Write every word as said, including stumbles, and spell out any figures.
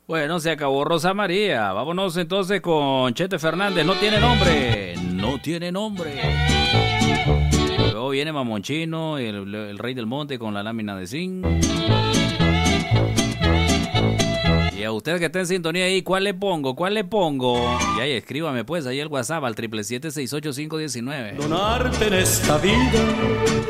Bueno, se acabó Rosa María. Vámonos entonces con Chete Fernández. No tiene nombre. No tiene nombre. Luego viene Mamonchino, el, el Rey del Monte con la lámina de zinc. Y a usted que está en sintonía ahí, ¿cuál le pongo? ¿Cuál le pongo? Y ahí escríbame pues ahí el WhatsApp al triple siete seis ocho cinco uno nueve. Donarte en esta vida